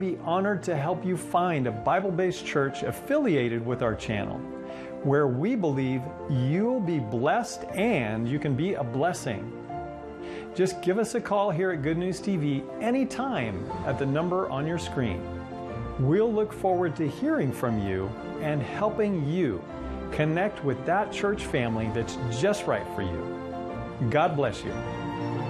Be honored to help you find a Bible-based church affiliated with our channel, where we believe you'll be blessed and you can be a blessing. Just give us a call here at Good News TV anytime at the number on your screen. We'll look forward to hearing from you and helping you connect with that church family that's just right for you. God bless you.